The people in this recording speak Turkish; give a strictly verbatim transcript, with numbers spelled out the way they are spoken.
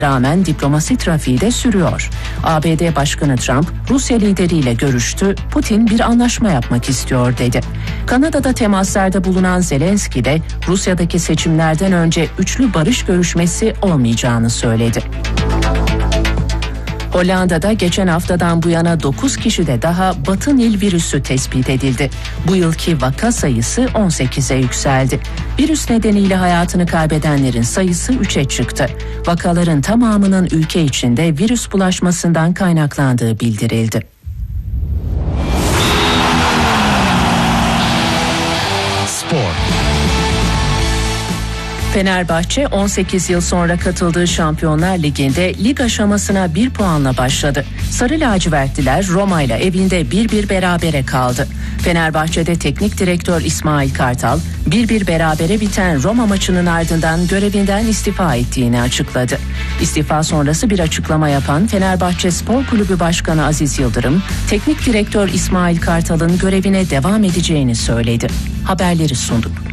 rağmen diplomasi trafiği de sürüyor. A B D Başkanı Trump, Rusya lideriyle görüştü, Putin bir anlaşma yapmak istiyor dedi. Kanada'da temaslarda bulunan Zelenski de Rusya'daki seçimlerden önce üçlü barış görüşmesi olmayacağını söyledi. Hollanda'da geçen haftadan bu yana dokuz kişide daha Batı Nil virüsü tespit edildi. Bu yılki vaka sayısı on sekize yükseldi. Virüs nedeniyle hayatını kaybedenlerin sayısı üçe çıktı. Vakaların tamamının ülke içinde virüs bulaşmasından kaynaklandığı bildirildi. Spor. Fenerbahçe on sekiz yıl sonra katıldığı Şampiyonlar Ligi'nde lig aşamasına bir puanla başladı. Sarı lacivertliler Roma ile evinde bir bir berabere kaldı. Fenerbahçe'de teknik direktör İsmail Kartal bir bir berabere biten Roma maçının ardından görevinden istifa ettiğini açıkladı. İstifa sonrası bir açıklama yapan Fenerbahçe Spor Kulübü Başkanı Aziz Yıldırım, teknik direktör İsmail Kartal'ın görevine devam edeceğini söyledi. Haberleri sunduk.